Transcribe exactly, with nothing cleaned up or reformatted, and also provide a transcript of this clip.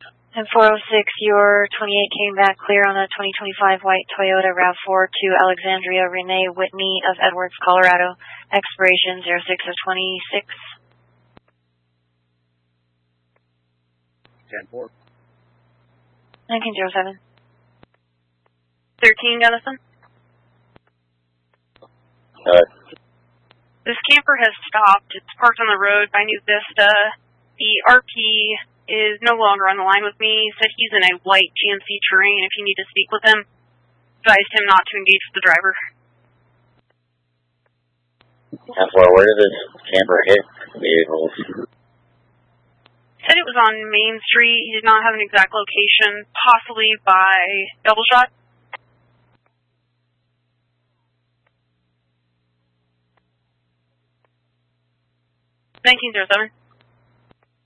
And four oh six, your twenty-eight came back clear on the twenty twenty-five white Toyota RAV four to Alexandria Renee Whitney of Edwards, Colorado. Expiration zero six of twenty-six. ten four. nineteen oh seven. thirteen, Jonathan. Alright. This camper has stopped. It's parked on the road by New Vista. The R P is no longer on the line with me. He said he's in a white G M C Terrain. If you need to speak with him, advised him not to engage with the driver. How far away did this camper hit vehicles? Said it was on Main Street. He did not have an exact location, possibly by Double Shot. nineteen oh seven.